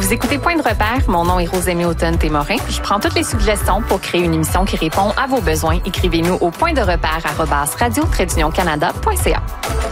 Vous écoutez Point de repère. Mon nom est Rosemée Automne-Témorin. Je prends toutes les suggestions pour créer une émission qui répond à vos besoins. Écrivez-nous au point de repère @radio-canada.ca.